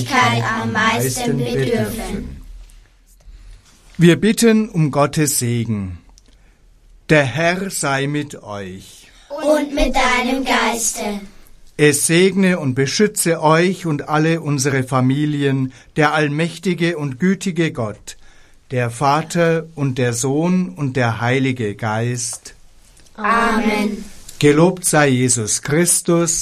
Gerechtigkeit am meisten bedürfen. Wir bitten um Gottes Segen. Der Herr sei mit euch. Und mit deinem Geiste. Es segne und beschütze euch und alle unsere Familien, der allmächtige und gütige Gott, der Vater und der Sohn und der Heilige Geist. Amen. Gelobt sei Jesus Christus.